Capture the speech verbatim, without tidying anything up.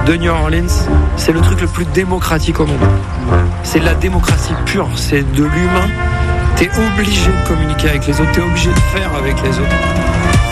de New Orleans, c'est le truc le plus démocratique au monde. C'est de la démocratie pure, c'est de l'humain. T'es obligé de communiquer avec les autres, t'es obligé de faire avec les autres.